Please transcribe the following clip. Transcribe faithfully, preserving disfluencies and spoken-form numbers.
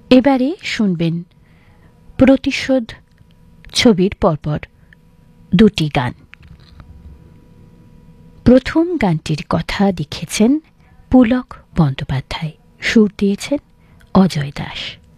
এবারে শুনবেন প্রতিশোধ ছবির পরপর দুটি গান। প্রথম গানটির কথা লিখেছেন পুলক বন্দ্যোপাধ্যায়, সুর দিয়েছেন অজয় দাস।